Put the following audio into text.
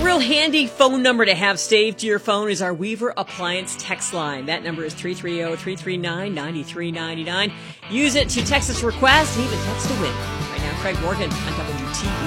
real handy phone number to have saved to your phone is our Weaver Appliance text line. That number is 330-339-9399. Use it to text us a request and even text to win. Right now, Craig Morgan on WTV.